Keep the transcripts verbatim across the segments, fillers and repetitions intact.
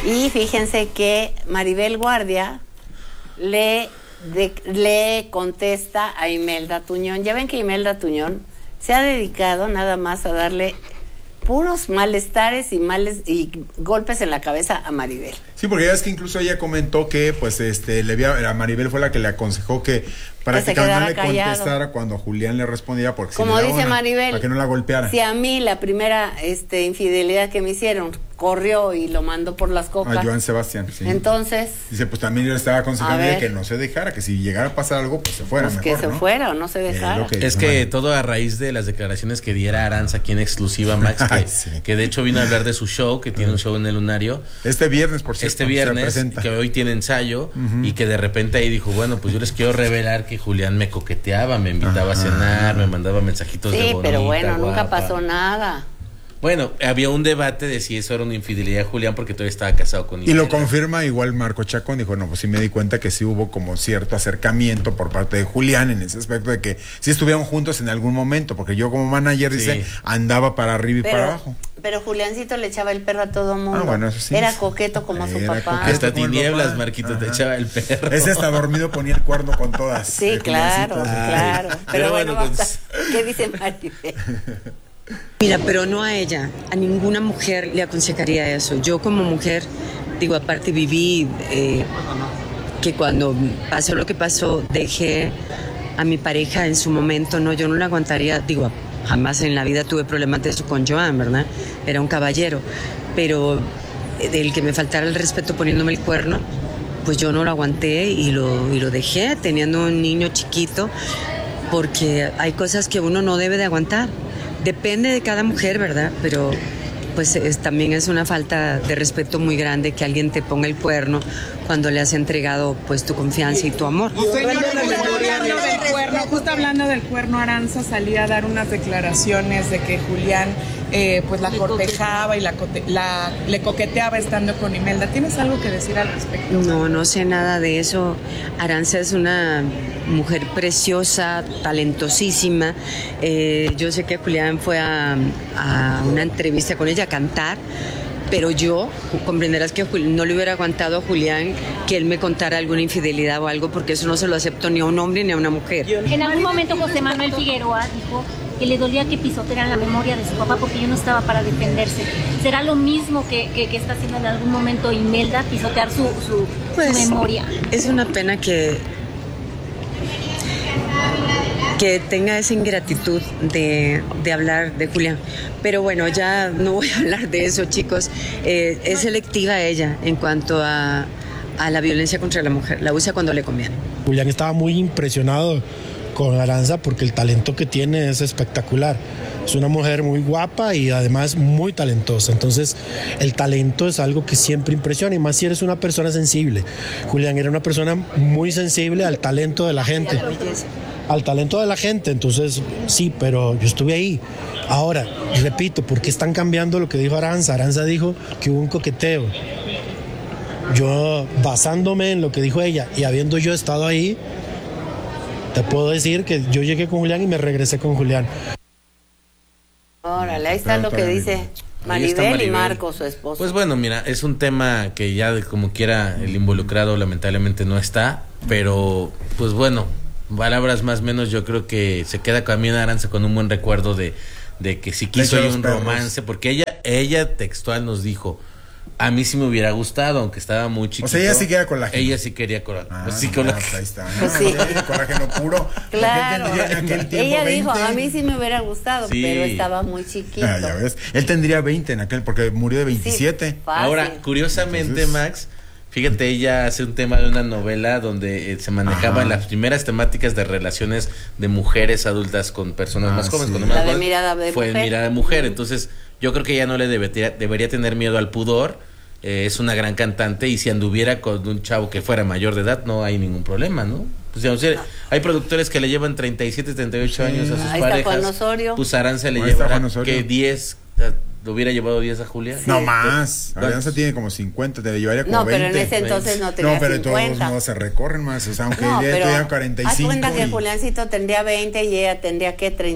Y fíjense que Maribel Guardia le, de, le contesta a Imelda Tuñón. Ya ven que Imelda Tuñón se ha dedicado nada más a darle puros malestares y males y golpes en la cabeza a Maribel. Sí, porque ya es que incluso ella comentó que pues este le había, a Maribel fue la que le aconsejó que prácticamente no le callado. contestara cuando Julián le respondía, porque como si dice una, Maribel, para que no la golpeara. Si a mí la primera este infidelidad que me hicieron corrió y lo mandó por las copas a Joan Sebastián, sí. Entonces dice, pues también yo le estaba aconsejando que no se dejara, que si llegara a pasar algo, pues se fuera pues mejor, que se ¿no? fuera o no se dejara. Eh, que es que María. Todo a raíz de las declaraciones que diera Aranza aquí en exclusiva, Max, que, Ay, sí. que de hecho vino a hablar de su show, que tiene uh-huh. un show en el Lunario. Este viernes, por cierto. Este viernes, que hoy tiene ensayo, uh-huh. y que de repente ahí dijo, bueno, pues yo les quiero revelar que Julián me coqueteaba, me invitaba uh-huh. a cenar, me mandaba mensajitos sí, de bonita, Sí, pero bueno, guapa. Nunca pasó nada. Bueno, había un debate de si eso era una infidelidad de Julián porque todavía estaba casado con ella. Y lo confirma igual Marco Chacón, dijo, no, pues sí me di cuenta que sí hubo como cierto acercamiento por parte de Julián en ese aspecto de que sí estuvieron juntos en algún momento, porque yo como manager, sí. dice, andaba para arriba y pero, para abajo. Pero Juliancito le echaba el perro a todo mundo. Ah, bueno, eso sí. Era coqueto como era su papá. Hasta tinieblas, Marquito, Ajá. te echaba el perro. Ese hasta dormido ponía el cuerno con todas. Sí, claro, claro. Pero, pero bueno, bueno pues... ¿qué dice Maribel? Mira, pero no a ella, a ninguna mujer le aconsejaría eso. Yo como mujer, digo, aparte viví eh, que cuando pasó lo que pasó, dejé a mi pareja en su momento, no, yo no la aguantaría, digo, jamás en la vida tuve problemas de eso con Joan, ¿verdad? Era un caballero, pero el que me faltara el respeto poniéndome el cuerno, pues yo no lo aguanté y lo, y lo dejé teniendo un niño chiquito, porque hay cosas que uno no debe de aguantar. Depende de cada mujer, ¿verdad? Pero pues es, también es una falta de respeto muy grande que alguien te ponga el cuerno cuando le has entregado pues tu confianza y tu amor. Justo hablando del cuerno, justo hablando del cuerno, Aranza salía a dar unas declaraciones de que Julián eh, pues la cortejaba y la, la le coqueteaba estando con Imelda. ¿Tienes algo que decir al respecto? No, no sé nada de eso. Aranza es una mujer preciosa, talentosísima. Eh, yo sé que Julián fue a, a una entrevista con ella a cantar, pero yo comprenderás que no le hubiera aguantado a Julián que él me contara alguna infidelidad o algo, porque eso no se lo acepto ni a un hombre ni a una mujer. En algún momento José Manuel Figueroa dijo que le dolía que pisotearan la memoria de su papá porque yo no estaba para defenderse. ¿Será lo mismo que, que, que está haciendo en algún momento Imelda, pisotear su, su, pues, su memoria? Es una pena que que tenga esa ingratitud de, de hablar de Julián. Pero bueno, ya no voy a hablar de eso, chicos. Eh, es selectiva ella en cuanto a, a la violencia contra la mujer. La usa cuando le conviene. Julián estaba muy impresionado con Aranza porque el talento que tiene es espectacular. Es una mujer muy guapa y además muy talentosa. Entonces, el talento es algo que siempre impresiona, y más si eres una persona sensible. Julián era una persona muy sensible al talento de la gente. Al talento de la gente, entonces sí, pero yo estuve ahí. Ahora, repito, ¿por qué están cambiando lo que dijo Aranza? Aranza dijo que hubo un coqueteo. Yo, basándome en lo que dijo ella y habiendo yo estado ahí, te puedo decir que yo llegué con Julián y me regresé con Julián. Órale, ahí está lo que dice Maribel, Maribel y Marco, su esposo. Pues bueno, mira, es un tema que ya de como quiera el involucrado lamentablemente no está, pero pues bueno, palabras más o menos, yo creo que se queda también Aranza con un buen recuerdo de, de que si quiso un perros. romance, porque ella ella textual nos dijo, a mí sí me hubiera gustado, aunque estaba muy chiquito. O sea, ella sí quería colágeno. Ella sí quería colágeno. Ah, pues sí, no, colágeno. Pues ahí está. Pues sí. Colágeno puro. Claro. Tiempo, ella veinte. dijo, a mí sí me hubiera gustado, sí. pero estaba muy chiquito. Ah, ya ves. Él tendría veinte en aquel, porque murió de veintisiete. Sí, ahora, curiosamente, Entonces... Max, fíjate, ella hace un tema de una novela donde eh, se manejaban las primeras temáticas de relaciones de mujeres adultas con personas ah, más jóvenes. Sí. Con la de mirada de fue mujer. mirada de mujer. Entonces, yo creo que ella no le debería, debería tener miedo al pudor. Eh, es una gran cantante y si anduviera con un chavo que fuera mayor de edad no hay ningún problema, ¿no? Pues, o sea, hay productores que le llevan treinta y siete, treinta y ocho sí. años a sus Ahí parejas. Está Juan Osorio. Pues Aranza le llevará que diez, le hubiera llevado diez a Julián. Sí. No más. Aranza tiene como cincuenta, te le llevaría como no, veinte. No, pero en ese entonces no tenía No, pero cincuenta. todos no se recorren más, o sea, aunque no, ella pero tuviera cuarenta y cinco. haz cuenta y... que Juliancito tendría veinte y ella tendría, ¿qué? treinta.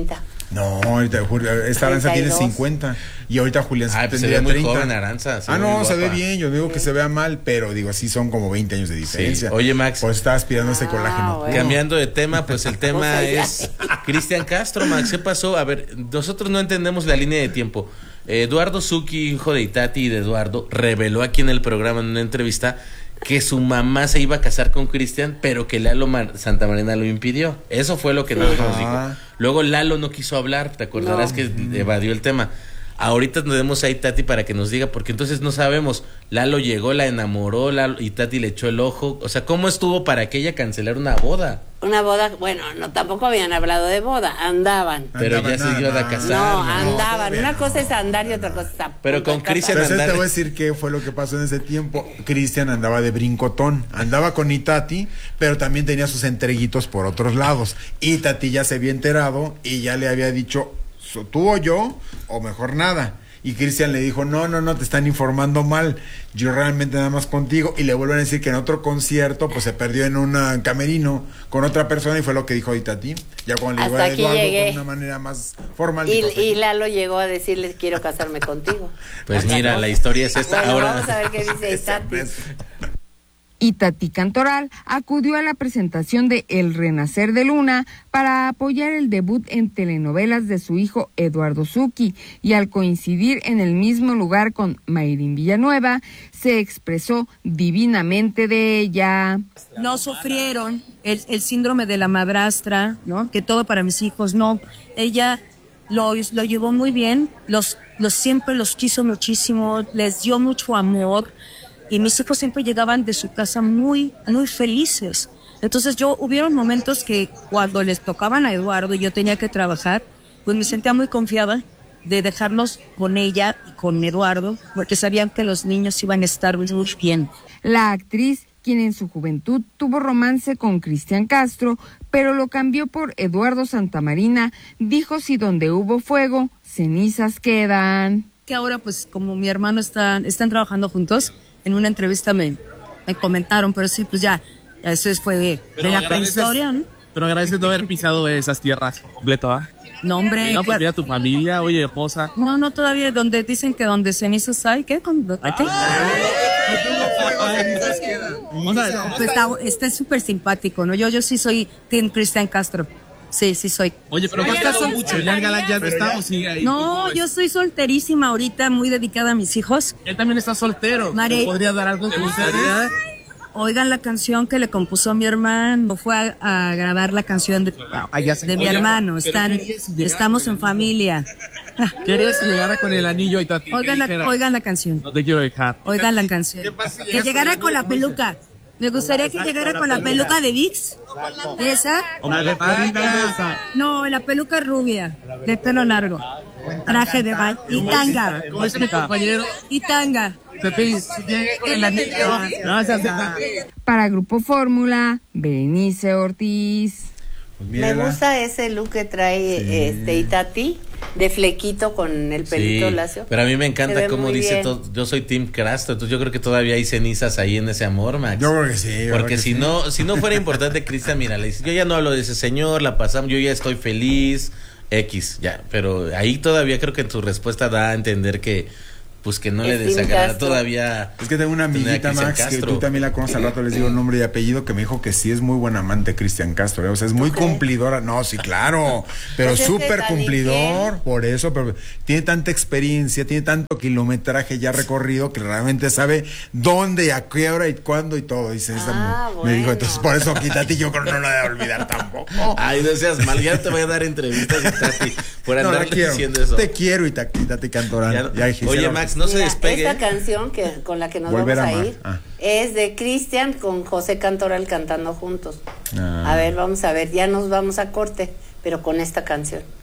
No, ahorita esta Aranza tiene cincuenta y ahorita Julián ah, pues tendría se ve muy treinta. joven Aranza. Ah, no, se ve bien, yo digo que se vea mal, pero digo, sí son como veinte años de diferencia. Sí. Oye, Max. Pues está aspirando ah, ese colágeno. Bueno. Cambiando de tema, pues el tema es Cristian Castro, Max, ¿qué pasó? A ver, nosotros no entendemos la línea de tiempo. Eduardo Zucchi, hijo de Itati y de Eduardo, reveló aquí en el programa en una entrevista que su mamá se iba a casar con Cristian, pero que Lalo Mar- Santamarina lo impidió. Eso fue lo que sí. nosotros dijo. Luego Lalo no quiso hablar, te acordarás no. que evadió el tema. Ahorita tenemos a Itati para que nos diga, porque entonces no sabemos, Lalo llegó, la enamoró, Lalo, Itati le echó el ojo, o sea, ¿cómo estuvo para que ella cancelara una boda? Una boda, bueno, no tampoco habían hablado de boda, andaban. Pero andaban, ya se iban a casar. No, no andaban, no, una cosa es andar y otra cosa es a Pero con Cristian andar. andar... te voy a decir qué fue lo que pasó en ese tiempo. Cristian andaba de brincotón, andaba con Itati, pero también tenía sus entreguitos por otros lados. Itati ya se había enterado y ya le había dicho, tú o yo, o mejor nada. Y Cristian le dijo, no, no, no, te están informando mal, yo realmente nada más contigo. Y le vuelven a decir que en otro concierto, pues se perdió en un camerino con otra persona y fue lo que dijo Itati. Ya cuando le llegó a Eduardo llegué. De una manera más formal. Y, y Lalo llegó a decirle, quiero casarme contigo. Pues hasta mira, no. La historia es esta. Bueno, ahora vamos a ver qué dice Itati. Itati Cantoral acudió a la presentación de El Renacer de Luna para apoyar el debut en telenovelas de su hijo Eduardo Zucchi y al coincidir en el mismo lugar con Mayrin Villanueva, se expresó divinamente de ella. No sufrieron el, el síndrome de la madrastra, ¿no? Que todo para mis hijos, no. Ella lo, lo llevó muy bien, los, los siempre los quiso muchísimo, les dio mucho amor. Y mis hijos siempre llegaban de su casa muy, muy felices. Entonces yo, hubieron momentos que cuando les tocaban a Eduardo y yo tenía que trabajar, pues me sentía muy confiada de dejarlos con ella y con Eduardo, porque sabían que los niños iban a estar muy bien. La actriz, quien en su juventud tuvo romance con Cristian Castro, pero lo cambió por Eduardo Santamarina, dijo: si donde hubo fuego, cenizas quedan. Que ahora, pues, como mi hermano está, están trabajando juntos, en una entrevista me, me comentaron, pero sí, pues ya, ya eso fue de, de la prehistoria, ¿no? Pero agradeces no haber pisado esas tierras completo, ¿ah? ¿eh? No, hombre. No, pues mira tu familia, oye, esposa. No, no, todavía, donde dicen que donde cenizas hay, ¿qué? ¿Qué? Pues está, está súper simpático, ¿no? Yo, yo sí soy Team Cristian Castro. Sí, sí soy. Oye, pero ¿qué estás mucho? ¿Ya el galán ya no está o sigue ahí? No, yo soy solterísima ahorita, muy dedicada a mis hijos. Él también está soltero. Mare... ¿Podría dar algo de gustaría? Oigan la canción que le compuso mi hermano. Fue a, a grabar la canción de, de mi hermano. Están, estamos en familia. ¿Quieres que llegara con el anillo y Tati? Oigan la, oigan la canción. No te quiero dejar. Oigan la canción. Que llegara con la peluca. Me gustaría que llegara con la peluca de Vicks. ¿Esa? No, la peluca rubia, de pelo largo. Traje de baño. Y tanga. ¿Cómo es mi compañero? Y tanga. Para Grupo Fórmula, Berenice Ortiz. Me gusta ese look que trae sí. este Itati, de flequito con el pelito sí, lacio. Pero a mí me encanta cómo dice todo, yo soy Team Castro, entonces yo creo que todavía hay cenizas ahí en ese amor, Max. Yo creo que sí. Porque si sí. no, si no fuera importante, Cristian, mira, le dice, yo ya no hablo de ese señor, la pasamos, yo ya estoy feliz, X, ya, pero ahí todavía creo que tu respuesta da a entender que pues que no es le desagrada todavía. Es que tengo una amiguita, Max, Castro. Que tú también la conoces al rato, les digo el nombre y apellido, que me dijo que sí es muy buen amante Cristian Castro, ¿eh? O sea, es muy cumplidora. No, sí, claro, pero pues súper es cumplidor, bien. Por eso, pero tiene tanta experiencia, tiene tanto kilometraje ya recorrido que realmente sabe dónde, a qué hora y cuándo y todo. Dice, ah, me bueno. dijo, entonces por eso quítate, yo creo que no la debo olvidar tampoco. Ay, no seas mal, ya te voy a dar entrevistas Itati, por andar no, diciendo eso. Te quiero, Itati Cantoral. Ya, ya, oye, Max, no Mira, se despegue. Esta canción que con la que nos Volver vamos a, a ir ah. es de Cristian con José Cantoral cantando juntos. Ah. A ver, vamos a ver, ya nos vamos a corte, pero con esta canción.